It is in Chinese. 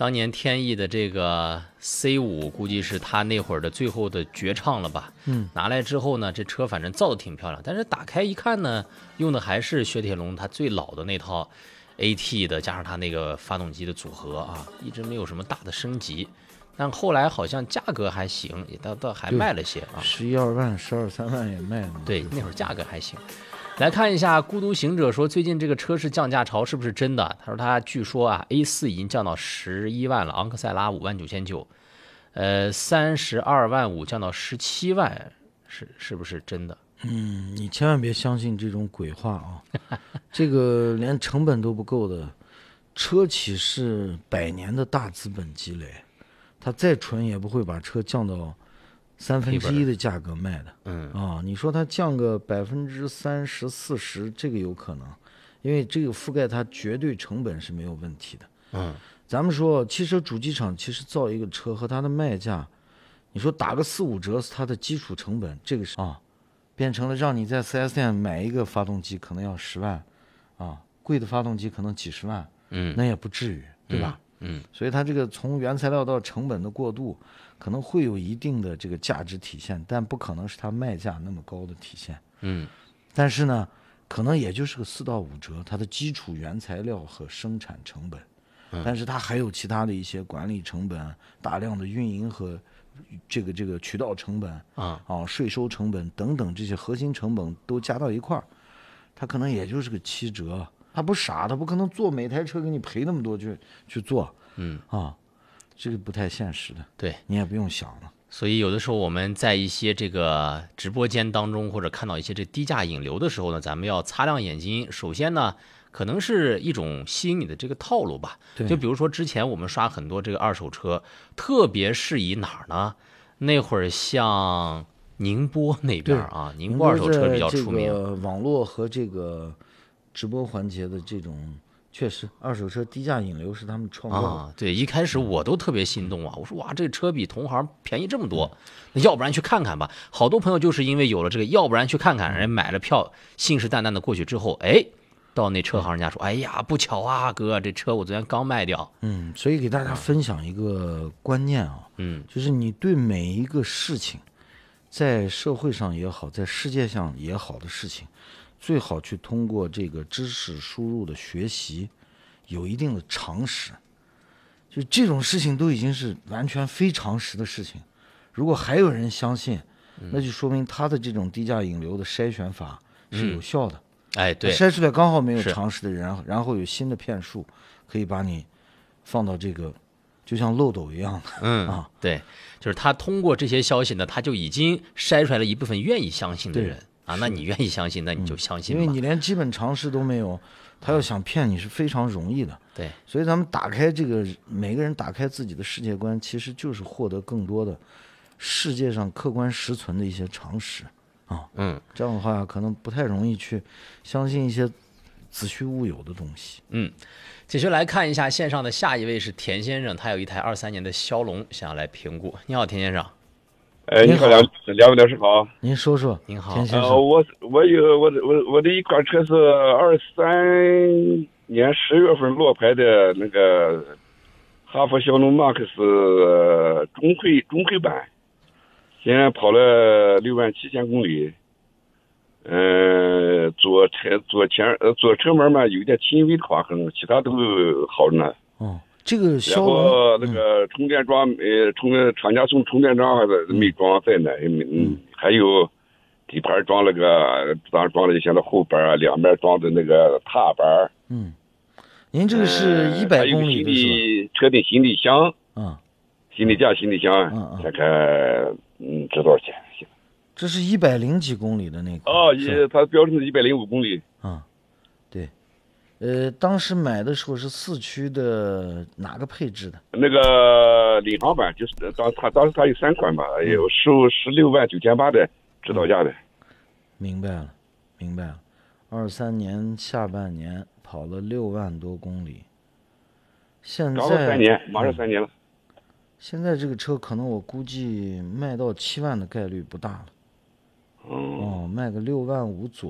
当年天翼的这个 C5，估计是他那会儿的最后的绝唱了吧？拿来之后呢，这车反正造的挺漂亮，但是打开一看呢，用的还是雪铁龙它最老的那套 AT 的，加上它那个发动机的组合啊，一直没有什么大的升级。但后来好像价格还行，也倒还卖了些啊 ，11、2万、12、3万也卖了。 对，那会儿价格还行。来看一下，孤独行者说最近这个车市降价潮是不是真的？他说他据说啊 ，A4 已经降到11万了，昂克赛拉59900，32万5降到17万，是不是真的？ 你千万别相信这种鬼话啊！这个连成本都不够的车企是100年的大资本积累，他再蠢也不会把车降到1/3的价格卖的。你说它降个30%、40%，这个有可能，因为这个覆盖它绝对成本是没有问题的。咱们说汽车主机厂其实造一个车和它的卖价，你说打个4、5折是它的基础成本，这个是变成了让你在 4S 店买一个发动机可能要10万贵的发动机可能几十万，那也不至于，对吧？所以它这个从原材料到成本的过渡，可能会有一定的这个价值体现，但不可能是它卖价那么高的体现。但是呢，可能也就是个4到5折，它的基础原材料和生产成本，但是它还有其他的一些管理成本、大量的运营和这个渠道成本税收成本等等这些核心成本都加到一块儿，它可能也就是个7折。他不傻，他不可能做每台车给你赔那么多去做，这个不太现实的。 对， 你也不用想了。 所以有的时候我们在一些这个直播间当中，或者看到一些这低价引流的时候呢，咱们要擦亮眼睛。首先呢，可能是一种吸引你的这个套路吧。就比如说之前我们刷很多这个二手车，特别是以哪儿呢？那会儿像宁波那边啊，宁波二手车比较出名。 这个网络和这个直播环节的这种，确实二手车低价引流是他们创造的。 对，一开始我都特别心动啊，我说哇，这车比同行便宜这么多，那要不然去看看吧。好多朋友就是因为有了这个，要不然去看看，人买了票，信誓旦旦的过去之后，到那车行人家说，哎呀，不巧啊，哥，这车我昨天刚卖掉。 所以给大家分享一个观念啊，就是你对每一个事情，在社会上也好，在世界上也好的事情，最好去通过这个知识输入的学习，有一定的常识。就这种事情都已经是完全非常识的事情，如果还有人相信，那就说明他的这种低价引流的筛选法是有效的。 对， 筛出来刚好没有常识的人，然后有新的骗术，可以把你放到这个就像漏斗一样的。 对，就是他通过这些消息呢，他就已经筛出来了一部分愿意相信的人那你愿意相信，那你就相信吧。 因为你连基本常识都没有，他要想骗你是非常容易的。 对， 所以咱们打开这个，每个人打开自己的世界观，其实就是获得更多的世界上客观实存的一些常识。这样的话可能不太容易去相信一些子虚乌有的东西。 继续来看一下线上的下一位是田先生，他有一台23年的骁龙想要来评估。你好，田先生。 你好，两位老师好。 您说说。 您好。 田先生。 我的一款车是23年10月份落牌的那个哈弗枭龙 MAX 中配版，现在跑了67000公里。左车门嘛有点轻微的划痕，其他都好着呢。 这个骁龙， 然后那个充电桩，厂家送充电桩还是没装在呢。还有底盘装了个，装了一些的后板啊，两边装的那个踏板。 您这个是100公里的是吧？ 车顶行李箱，行李架、行李箱，看看值多少钱？ 这是100几公里的那个。 它标准是105公里。 对。当时买的时候是4驱的哪个配置的？那个领航版，就是当时它有3款吧，有169800的指导价的。 明白了。23年下半年跑了6万多公里，现在 3年，马上3年了。 现在这个车可能我估计卖到7万的概率不大了。卖个6万5左